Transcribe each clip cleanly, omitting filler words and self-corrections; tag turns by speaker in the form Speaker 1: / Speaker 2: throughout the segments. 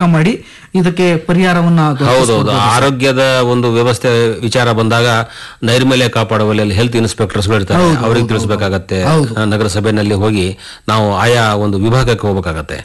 Speaker 1: ಮಾಡಿ ಇದಕ್ಕೆ ಪರಿಹಾರವನ್ನ
Speaker 2: ಹೌದೌದು. ಆರೋಗ್ಯದ ಒಂದು ವ್ಯವಸ್ಥೆ ವಿಚಾರ ಬಂದಾಗ ನೈರ್ಮಲ್ಯ ಕಾಪಾಡುವಲ್ಲಿ ಹೆಲ್ತ್ ಇನ್ಸ್ಪೆಕ್ಟರ್ಸ್ ಇರ್ತಾರೆ, ಅವ್ರಿಗೆ ತಿಳಿಸಬೇಕಾಗತ್ತೆ. ನಗರಸಭೆಯಲ್ಲಿ ಹೋಗಿ ನಾವು ಆಯಾ ಒಂದು ವಿಭಾಗಕ್ಕೆ ಹೋಗಬೇಕಾಗತ್ತೆ.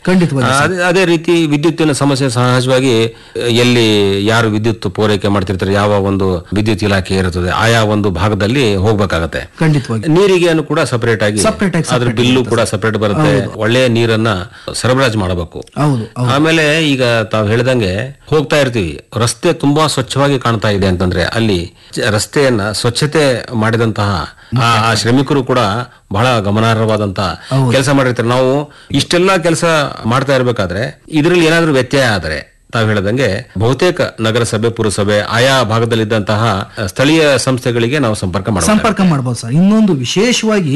Speaker 2: ಅದೇ ರೀತಿ ವಿದ್ಯುತ್ತಿನ ಸಮಸ್ಯೆ ಸಹಜವಾಗಿ ಎಲ್ಲಿ ಯಾರು ವಿದ್ಯುತ್ ಪೂರೈಕೆ ಮಾಡ್ತಿರ್ತಾರೆ, ಯಾವ ಒಂದು ವಿದ್ಯುತ್ ಇಲಾಖೆ ಇರುತ್ತದೆ ಆಯಾ ಒಂದು ಭಾಗದಲ್ಲಿ ಹೋಗ್ಬೇಕಾಗತ್ತೆ. ನೀರಿಗೆ ಕೂಡ ಸಪರೇಟ್ ಆಗಿ ಅದ್ರ ಬಿಲ್ಲು ಕೂಡ ಸಪರೇಟ್ ಬರುತ್ತೆ. ಒಳ್ಳೆಯ ನೀರನ್ನ ಸರಬರಾಜು ಮಾಡಬೇಕು. ಆಮೇಲೆ ಈಗ ತಾವು ಹೇಳಿದಂಗೆ ಹೋಗ್ತಾ ಇರ್ತೀವಿ, ರಸ್ತೆ ತುಂಬಾ ಸ್ವಚ್ಛವಾಗಿ ಕಾಣ್ತಾ ಇದೆ ಅಂತಂದ್ರೆ ಅಲ್ಲಿ ರಸ್ತೆಯನ್ನ ಸ್ವಚ್ಛತೆ ಮಾಡಿದಂತಹ ಆ ಶ್ರಮಿಕರು ಕೂಡ ಬಹಳ ಗಮನಾರ್ಹವಾದಂತಹ ಕೆಲಸ ಮಾಡಿರ್ತಾರೆ. ನಾವು ಇಷ್ಟೆಲ್ಲಾ ಕೆಲಸ ಮಾಡ್ತಾ ಇರ್ಬೇಕಾದ್ರೆ ಇದರಲ್ಲಿ ಏನಾದ್ರೂ ವ್ಯತ್ಯಯ ಆದ್ರೆ ತಾವು ಹೇಳದಂಗೆ ಬಹುತೇಕ ನಗರಸಭೆ ಪುರಸಭೆ ಆಯಾ ಭಾಗದಲ್ಲಿದ್ದಂತಹ ಸ್ಥಳೀಯ ಸಂಸ್ಥೆಗಳಿಗೆ ನಾವು ಸಂಪರ್ಕ
Speaker 1: ಮಾಡಬಹುದು ಸರ್. ಇನ್ನೊಂದು ವಿಶೇಷವಾಗಿ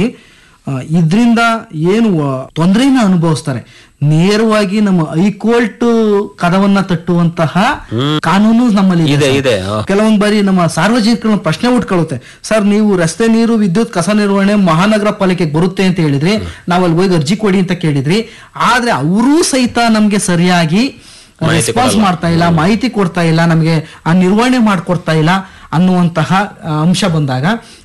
Speaker 1: ಇದರಿಂದ ಏನು ತೊಂದರೆನ ಅನುಭವಿಸ್ತಾರೆ, ನೇರವಾಗಿ ನಮ್ಮ ಹೈಕೋರ್ಟ್ ಕದವನ್ನ ತಟ್ಟುವಂತಹ ಕಾನೂನು ನಮ್ಮಲ್ಲಿ ಇದೆ. ಕೆಲವೊಂದು ಬಾರಿ ನಮ್ಮ ಸಾರ್ವಜನಿಕರ ಪ್ರಶ್ನೆ ಉಟ್ಕೊಳ್ಳುತ್ತೆ, ಸರ್ ನೀವು ರಸ್ತೆ ನೀರು ವಿದ್ಯುತ್ ಕಸ ನಿರ್ವಹಣೆ ಮಹಾನಗರ ಪಾಲಿಕೆಗೆ ಬರುತ್ತೆ ಅಂತ ಹೇಳಿದ್ರಿ, ನಾವಲ್ಲಿ ಹೋಗಿ ಅರ್ಜಿ ಕೊಡಿ ಅಂತ ಕೇಳಿದ್ರಿ, ಆದ್ರೆ ಅವರೂ ಸಹಿತ ನಮ್ಗೆ ಸರಿಯಾಗಿ ರೆಸ್ಪಾನ್ಸ್ ಮಾಡ್ತಾ ಇಲ್ಲ, ಮಾಹಿತಿ ಕೊಡ್ತಾ ಇಲ್ಲ, ನಮ್ಗೆ ಆ ನಿರ್ವಹಣೆ ಮಾಡ್ಕೊಡ್ತಾ ಇಲ್ಲ ಅನ್ನುವಂತಹ ಅಂಶ ಬಂದಾಗ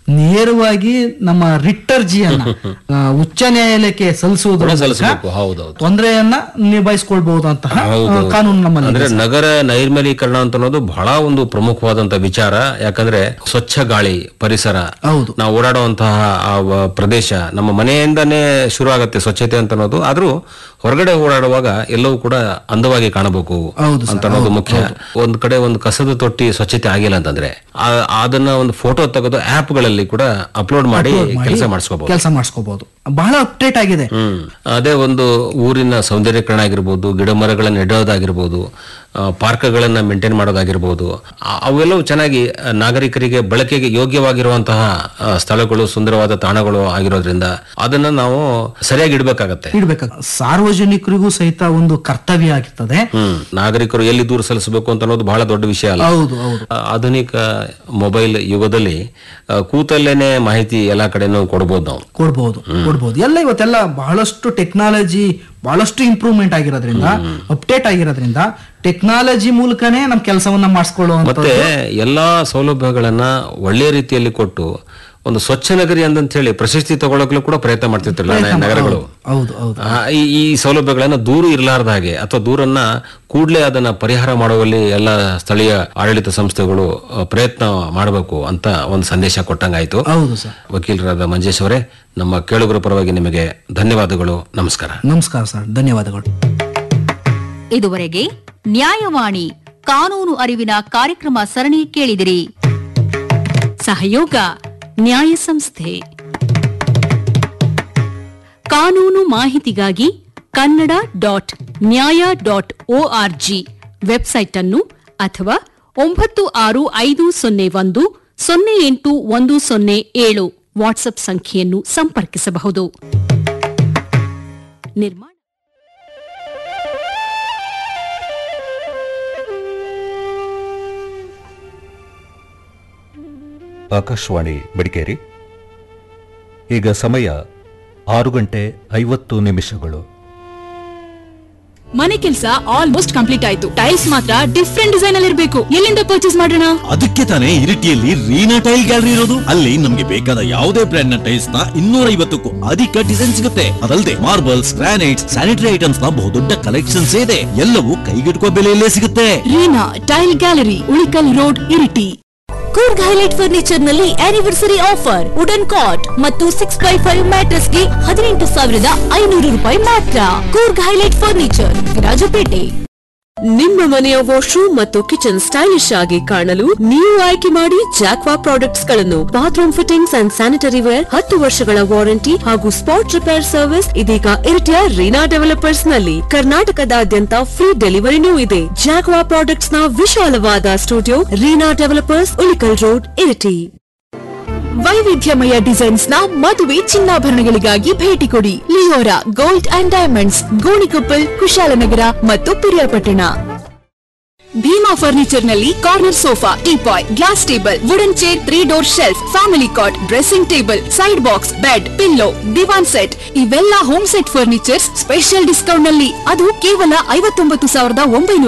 Speaker 1: ನೇರವಾಗಿ ನಮ್ಮ ರಿಟ್ ಅರ್ಜಿಯನ್ನ ಉಚ್ಚ ನ್ಯಾಯಾಲಯಕ್ಕೆ ಸಲ್ಲಿಸುವುದರ ತೊಂದರೆಯನ್ನ ನಿಭಾಯಿಸಿಕೊಳ್ಬಹುದಂತಹ ಕಾನೂನು ನಮ್ಮಲ್ಲಿ.
Speaker 2: ಅಂದ್ರೆ ನಗರ ನೈರ್ಮಲೀಕರಣ ಅಂತ ಅನ್ನೋದು ಬಹಳ ಒಂದು ಪ್ರಮುಖವಾದಂತಹ ವಿಚಾರ. ಯಾಕಂದ್ರೆ ಸ್ವಚ್ಛ ಗಾಳಿ ಪರಿಸರ, ನಾವು ಓಡಾಡುವಂತಹ ಆ ಪ್ರದೇಶ ನಮ್ಮ ಮನೆಯಿಂದಾನೇ ಶುರು ಆಗತ್ತೆ ಸ್ವಚ್ಛತೆ ಅಂತ ಅನ್ನೋದು. ಆದ್ರೂ ಹೊರಗಡೆ ಓಡಾಡುವಾಗ ಎಲ್ಲವೂ ಕೂಡ ಅಂದವಾಗಿ ಕಾಣಬೇಕು ಅಂತ ಅನ್ನೋದು ಮುಖ್ಯ. ಒಂದ್ ಕಡೆ ಒಂದು ಕಸದ ತೊಟ್ಟಿ ಸ್ವಚ್ಛತೆ ಆಗಿಲ್ಲ ಅಂತಂದ್ರೆ ಅದನ್ನ ಒಂದು ಫೋಟೋ ತೆಗೆದು ಆಪ್ ಗಳಲ್ಲಿ ಕೂಡ ಅಪ್ಲೋಡ್ ಮಾಡಿ ಕೆಲಸ ಮಾಡಿಸ್ಕೋಬಹುದು.
Speaker 1: ಬಹಳ ಅಪ್ಡೇಟ್ ಆಗಿದೆ.
Speaker 2: ಅದೇ ಒಂದು ಊರಿನ ಸೌಂದರ್ಯೀಕರಣ ಆಗಿರ್ಬೋದು, ಗಿಡ ಮರಗಳನ್ನ ನೆಡೋದಾಗಿರ್ಬೋದು, ಪಾರ್ಕ್ಗಳನ್ನ ಮೇಂಟೈನ್ ಮಾಡೋದಾಗಿರ್ಬೋದು, ಅವೆಲ್ಲವೂ ಚೆನ್ನಾಗಿ ನಾಗರಿಕರಿಗೆ ಬಳಕೆಗೆ ಯೋಗ್ಯವಾಗಿರುವಂತಹ ಸ್ಥಳಗಳು, ಸುಂದರವಾದ ತಾಣಗಳು ಆಗಿರೋದ್ರಿಂದ ಅದನ್ನ ನಾವು ಸರಿಯಾಗಿ ಇಡಬೇಕಾಗತ್ತೆ.
Speaker 1: ಸಾರ್ವಜನಿಕರಿಗೂ ಸಹಿತ ಒಂದು ಕರ್ತವ್ಯ ಆಗಿರ್ತದೆ.
Speaker 2: ನಾಗರಿಕರು ಎಲ್ಲಿ ದೂರು ಸಲ್ಲಿಸಬೇಕು ಅಂತ ಅನ್ನೋದು ಬಹಳ ದೊಡ್ಡ ವಿಷಯ ಅಲ್ಲ. ಆಧುನಿಕ ಮೊಬೈಲ್ ಯುಗದಲ್ಲಿ ಕೂತಲ್ಲೇನೆ ಮಾಹಿತಿ ಎಲ್ಲಾ ಕಡೆನೂ ಕೊಡಬಹುದು.
Speaker 1: ಎಲ್ಲ ಇವತ್ತೆಲ್ಲ ಬಹಳಷ್ಟು ಟೆಕ್ನಾಲಜಿ ಬಹಳಷ್ಟು ಇಂಪ್ರೂವ್ಮೆಂಟ್ ಆಗಿರೋದ್ರಿಂದ, ಅಪ್ಡೇಟ್ ಆಗಿರೋದ್ರಿಂದ ಟೆಕ್ನಾಲಜಿ ಮೂಲಕನೇ ನಮ್ ಕೆಲಸವನ್ನ ಮಾಡಿಸ್ಕೊಳ್ಳುವ
Speaker 2: ಮತ್ತೆ ಎಲ್ಲಾ ಸೌಲಭ್ಯಗಳನ್ನ ಒಳ್ಳೆ ರೀತಿಯಲ್ಲಿ ಕೊಟ್ಟು ಒಂದು ಸ್ವಚ್ಛ ನಗರಿ ಅಂತ ಹೇಳಿ ಪ್ರಶಸ್ತಿ ತಗೊಳ್ಳಲು ಕೂಡ ಪ್ರಯತ್ನ ಮಾಡ್ತಿರ್ತಿರಲ್ಲ ನಗರಗಳು. ಈ ಸೌಲಭ್ಯಗಳನ್ನ ದೂರ ಇರಲಾರ್ದ ಹಾಗೆ ಅಥವಾ ದೂರನ್ನ ಕೂಡಲೇ ಅದನ್ನ ಪರಿಹಾರ ಮಾಡುವಲ್ಲಿ ಎಲ್ಲ ಸ್ಥಳೀಯ ಆಡಳಿತ ಸಂಸ್ಥೆಗಳು ಪ್ರಯತ್ನ ಮಾಡಬೇಕು ಅಂತ ಒಂದು ಸಂದೇಶ ಕೊಟ್ಟಂಗಾಯ್ತು. ವಕೀಲರಾದ ಮಂಜೇಶ್ ಅವರೇ, ನಮ್ಮ ಕೇಳುಗರ ಪರವಾಗಿ ನಿಮಗೆ ಧನ್ಯವಾದಗಳು. ನಮಸ್ಕಾರ.
Speaker 1: ನಮಸ್ಕಾರ ಸರ್, ಧನ್ಯವಾದಗಳು.
Speaker 3: ಇದುವರೆಗೆ ನ್ಯಾಯವಾಣಿ ಕಾನೂನು ಅರಿವಿನ ಕಾರ್ಯಕ್ರಮ ಸರಣಿ ಕೇಳಿದಿರಿ. ಸಹಯೋಗ ನ್ಯಾಯ ಸಂಸ್ಥೆ. ಕಾನೂನು ಮಾಹಿತಿಗಾಗಿ kannada.nya.org ವೆಬ್ಸೈಟ್ ಅನ್ನು ಅಥವಾ 9650108107 ವಾಟ್ಸ್ಆಪ್ ಸಂಖ್ಯೆಯನ್ನು ಸಂಪರ್ಕಿಸಬಹುದು. ನಿರ್ಮಾಣ
Speaker 4: ಆಕಾಶವಾಣಿ ಮಡಿಕೇರಿ. ಈಗ ಸಮಯ 6:50.
Speaker 5: ಮನೆ ಕೆಲಸ ಆಲ್ಮೋಸ್ಟ್ ಕಂಪ್ಲೀಟ್ ಆಯ್ತು. ಟೈಲ್ಸ್ ಮಾತ್ರ ಡಿಫ್ರೆಂಟ್ ಡಿಸೈನ್ ಅಲ್ಲಿ ಇರಬೇಕು. ಎಲ್ಲಿಂದ ಪರ್ಚೇಸ್ ಮಾಡೋಣ?
Speaker 6: ಅದಕ್ಕೆ ತಾನೇ ಇರಿಟಿಯಲ್ಲಿ ರೀನಾ ಟೈಲ್ ಗ್ಯಾಲರಿ ಇರೋದು. ಅಲ್ಲಿ ನಮ್ಗೆ ಬೇಕಾದ ಯಾವುದೇ ಬ್ರ್ಯಾಂಡ್ ನ ಟೈಲ್ಸ್ ನ 250ಕ್ಕೂ ಅಧಿಕ ಡಿಸೈನ್ಸ್ ಸಿಗುತ್ತೆ. ಅದಲ್ಲದೆ ಮಾರ್ಬಲ್ಸ್, ಗ್ರಾನೈಟ್ಸ್, ಸ್ಯಾನಿಟರಿ ಐಟಮ್ಸ್ ನ ಬಹುದೊಡ್ಡ ಕಲೆಕ್ಷನ್ಸ್ ಇದೆ. ಎಲ್ಲವೂ ಕೈಗೆಟುಕುವ ಬೆಲೆಯಲ್ಲೇ ಸಿಗುತ್ತೆ.
Speaker 5: Reena tail gallery, Ulikkal road, Iritty.
Speaker 7: Coorg highlight furniture ನಲ್ಲಿ ಆನಿವರ್ಸರಿ ಆಫರ್. ವುಡನ್ ಕಾಟ್ ಮತ್ತು 6x5 ಮ್ಯಾಟ್ರೆಸ್ ಗೆ 18,500 ರೂಪಾಯಿ ಮಾತ್ರ. Coorg highlight furniture, Virajpet.
Speaker 8: ನಿಮ್ಮ ಮನೆಯ ವಾಶ್ರೂಮ್ ಮತ್ತು ಕಿಚನ್ ಸ್ಟೈಲಿಶ್ ಆಗಿ ಕಾಣಲು ನೀವು ಆಯ್ಕೆ ಮಾಡಿ ಜಾಕ್ವಾ ಪ್ರಾಡಕ್ಟ್ಸ್ ಗಳನ್ನು. Bathroom fittings and sanitary wear, 10 ವರ್ಷಗಳ ವಾರಂಟಿ ಹಾಗೂ ಸ್ಪಾಟ್ ರಿಪೇರ್ ಸರ್ವಿಸ್ ಇದೀಗ ಇರಿಟಿಯ ರೀನಾ ಡೆವಲಪರ್ಸ್ ನಲ್ಲಿ. ಕರ್ನಾಟಕದಾದ್ಯಂತ ಫ್ರೀ ಡೆಲಿವರಿನೂ ಇದೆ. ಜಾಕ್ವಾ ಪ್ರಾಡಕ್ಟ್ಸ್ ನ ವಿಶಾಲವಾದ studio, Reena developers, Ulikkal road, Iritty.
Speaker 5: ವೈವಿಧ್ಯಮಯ ಡಿಸೈನ್ಸ್ ನ ಮದುವೆ ಚಿನ್ನಾಭರಣಗಳಿಗಾಗಿ ಭೇಟಿ ಕೊಡಿ. Leora gold and diamonds, Gonikoppal, Kushalnagar ಮತ್ತು ಪಿರಿಯಾಪಟ್ಟಣ. ಭೀಮಾ ಫರ್ನಿಚರ್ ನಲ್ಲಿ corner sofa, teapoy, glass table, wooden chair, 3 door shelf, family ಕಾಟ್, dressing table, side box, bed, pillow, ದಿವಾನ್ ಸೆಟ್ ಇವೆಲ್ಲ home set furnitures special discount ನಲ್ಲಿ. ಅದು ಕೇವಲ 59,900